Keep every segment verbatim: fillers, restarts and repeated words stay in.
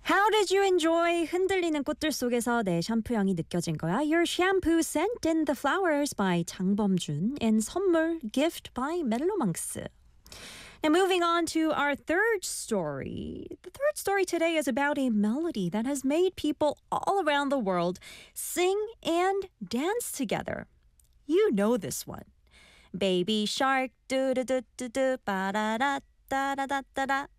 How did you enjoy 흔들리는 꽃들 속에서 내 샴푸향이 느껴진 거야? Your shampoo scent in the flowers by 장범준 and 선물 gift by 멜로망스. Now moving on to our third story. The third story today is about a melody that has made people all around the world sing and dance together. You know this one. Baby shark, do-do-do-do-do, ba-da-da-da-da-da-da.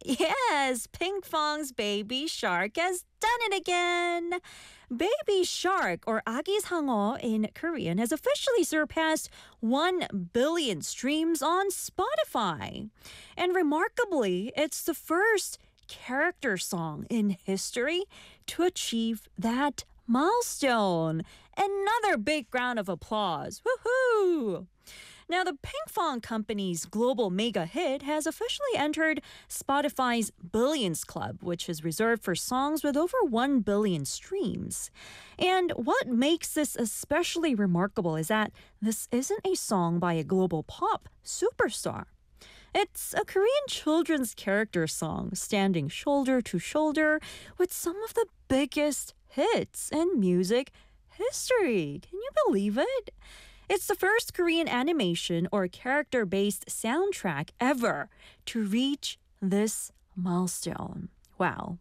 Yes, Pinkfong's Baby Shark has done it again. Baby Shark, or 아기 상어 in Korean, has officially surpassed one billion streams on Spotify. And remarkably, it's the first character song in history to achieve that milestone. Another big round of applause. Woohoo! Now, the Pinkfong Company's global mega hit has officially entered Spotify's Billions Club, which is reserved for songs with over one billion streams. And what makes this especially remarkable is that this isn't a song by a global pop superstar. It's a Korean children's character song standing shoulder to shoulder with some of the biggest hits in music history. Can you believe it? It's the first Korean animation or character-based soundtrack ever to reach this milestone. Wow.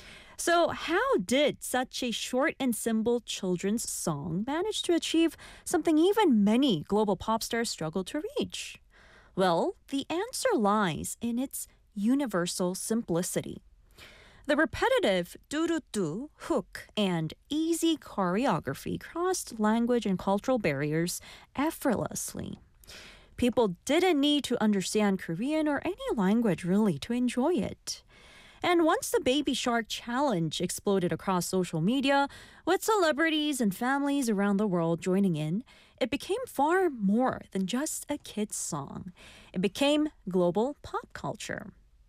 So how did such a short and simple children's song manage to achieve something even many global pop stars struggle to reach? Well, the answer lies in its universal simplicity. The repetitive do-do-do hook and easy choreography crossed language and cultural barriers effortlessly. People didn't need to understand Korean or any language really to enjoy it. And once the Baby Shark challenge exploded across social media, with celebrities and families around the world joining in, it became far more than just a kid's song. It became global pop culture.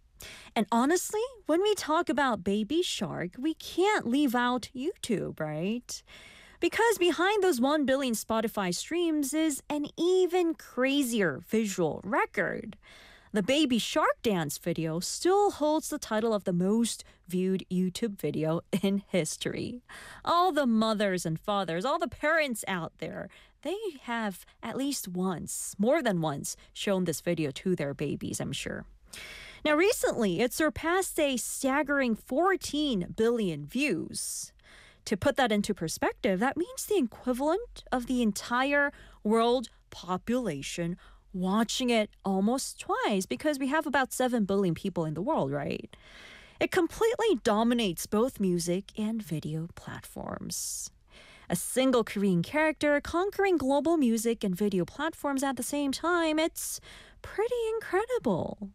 And honestly, when we talk about Baby Shark, we can't leave out YouTube, right? Because behind those one billion Spotify streams is an even crazier visual record. The Baby Shark dance video still holds the title of the most viewed YouTube video in history. All the mothers and fathers, all the parents out there, they have at least once, more than once, shown this video to their babies, I'm sure. Now, recently, it surpassed a staggering fourteen billion views. To put that into perspective, that means the equivalent of the entire world population watching it almost twice, because we have about seven billion people in the world, right? It completely dominates both music and video platforms. A single Korean character conquering global music and video platforms at the same time, it's pretty incredible.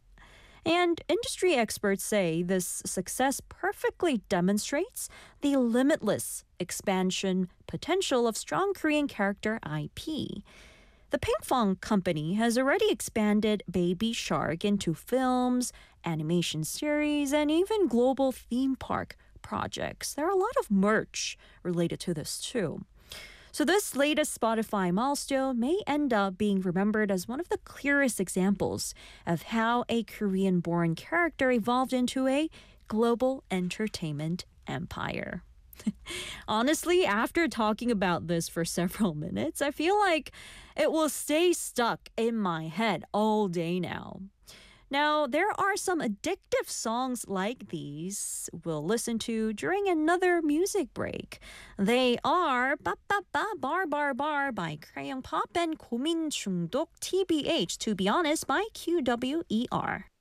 And industry experts say this success perfectly demonstrates the limitless expansion potential of strong Korean character I P. The Pinkfong Company has already expanded Baby Shark into films, animation series, and even global theme park projects. There are a lot of merch related to this too. So this latest Spotify milestone may end up being remembered as one of the clearest examples of how a Korean-born character evolved into a global entertainment empire. Honestly, after talking about this for several minutes, I feel like it will stay stuck in my head all day now. Now, there are some addictive songs like these we'll listen to during another music break. They are Ba Ba Ba Bar Bar Bar by Crayon Pop and 고민 중독 T B H, To Be Honest by Q W E R.